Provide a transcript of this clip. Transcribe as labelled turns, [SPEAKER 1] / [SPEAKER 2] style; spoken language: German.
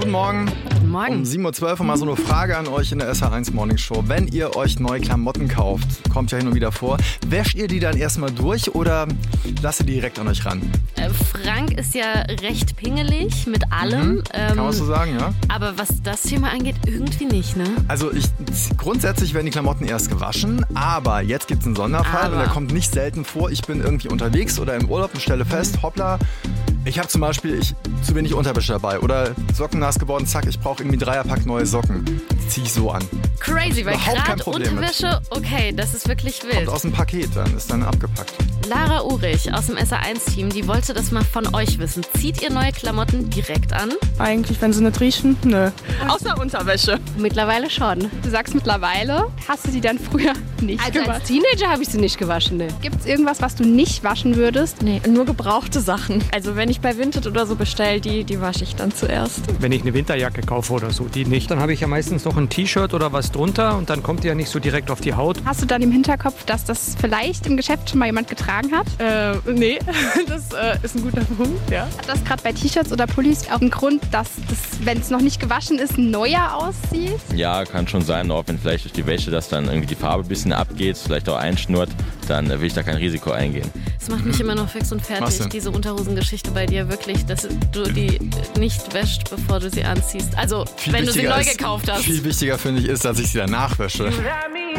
[SPEAKER 1] Guten Morgen.
[SPEAKER 2] Guten Morgen.
[SPEAKER 1] Um 7.12 Uhr mal so eine Frage an euch in der SH1 Morning Show. Wenn ihr euch neue Klamotten kauft, kommt ja hin und wieder vor, wäscht ihr die dann erstmal durch oder lasst ihr die direkt an euch ran?
[SPEAKER 2] Frank ist ja recht pingelig mit allem.
[SPEAKER 1] Kann man so sagen, ja?
[SPEAKER 2] Aber was das Thema angeht, irgendwie nicht, ne?
[SPEAKER 1] Also grundsätzlich werden die Klamotten erst gewaschen, aber jetzt gibt es einen Sonderfall und der kommt nicht selten vor. Ich bin irgendwie unterwegs oder im Urlaub und stelle fest, hoppla, ich habe zum Beispiel zu wenig Unterwäsche dabei oder Socken nass geworden, zack, ich brauche irgendwie 3er-Pack neue Socken. Die ziehe ich so an.
[SPEAKER 2] Crazy, weil
[SPEAKER 1] Überhaupt kein
[SPEAKER 2] gerade
[SPEAKER 1] Problem
[SPEAKER 2] Unterwäsche, okay, das ist wirklich wild.
[SPEAKER 1] Kommt aus dem Paket, dann ist dann abgepackt.
[SPEAKER 2] Lara Urich aus dem SR1-Team, die wollte das mal von euch wissen. Zieht ihr neue Klamotten direkt an?
[SPEAKER 3] Eigentlich, wenn sie nicht riechen, nö. Außer Unterwäsche.
[SPEAKER 2] Mittlerweile schon.
[SPEAKER 4] Du sagst mittlerweile, hast du die dann früher nicht gewaschen?
[SPEAKER 5] Als Teenager habe ich sie nicht gewaschen, ne.
[SPEAKER 4] Gibt es irgendwas, was du nicht waschen würdest?
[SPEAKER 3] Nee, nur gebrauchte Sachen. Also wenn ich bei Vinted oder so bestelle, die wasche ich dann zuerst.
[SPEAKER 6] Wenn ich eine Winterjacke kaufe oder so, die nicht, dann habe ich ja meistens noch ein T-Shirt oder was drunter und dann kommt die ja nicht so direkt auf die Haut.
[SPEAKER 4] Hast du dann im Hinterkopf, dass das vielleicht im Geschäft schon mal jemand getragen hat?
[SPEAKER 3] Nee, das ist ein guter Punkt, ja.
[SPEAKER 4] Hat das gerade bei T-Shirts oder Pullis auch einen Grund, dass das, wenn es noch nicht gewaschen ist, neuer aussieht?
[SPEAKER 7] Ja, kann schon sein, auch wenn vielleicht durch die Wäsche, dass dann irgendwie die Farbe ein bisschen abgeht, vielleicht auch einschnurrt, dann will ich da kein Risiko eingehen.
[SPEAKER 2] Das macht mich immer noch fix und fertig, diese Unterhosengeschichte bei dir, wirklich, dass du die nicht wäscht, bevor du sie anziehst. Also, wenn du sie neu gekauft hast.
[SPEAKER 1] Viel wichtiger finde ich ist, dass ich sie danach wäsche.